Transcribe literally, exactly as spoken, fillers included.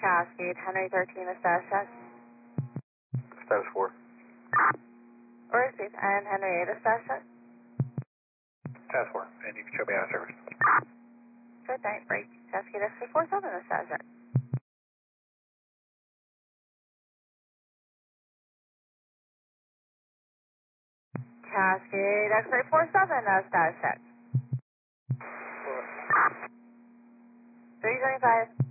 Cascade, Henry thirteen, a status check. Status four. Or receive, and Henry eight, a status check. Status four, and you can show me out of service. Good night, break. Cascade X three four seven, a status check. Cascade X three four seven, a status check. three twenty-five.